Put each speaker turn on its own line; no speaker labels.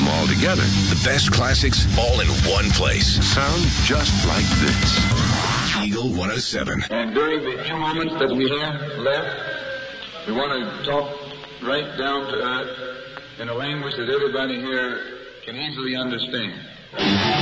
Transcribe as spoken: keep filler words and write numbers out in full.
all together.
The best classics all in one place.
Sound just like this.
Eagle one oh seven.
And during the few moments that we have left, we want to talk right down to earth in a language that everybody here can easily understand.